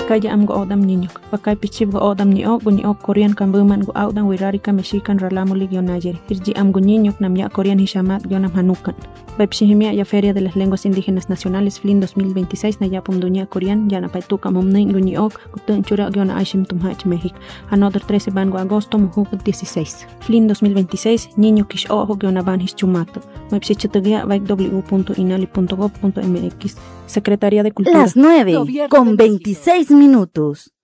Vizcaya am go'odam niño. Bakay pichib go'odam ni'ok Korean kambuman go'awdan wirarika mexican ralamo ligionayeri. Irji am niño nam ya Korean hishamat gionam hanukan. Baipshihimia ya Feria de las Lenguas Indígenas Nacionales FLIN 2026 na yapum dunia Korean ya na paituka momnin guñiok kutun chura giona aishim tumhach México. Another 13 bango agosto mujuk 16. FLIN 2026 niño kish ojo giona ban hischumato. Baipshichitugia w.inali.gov.mx. Secretaría de Cultura. Las 9:26.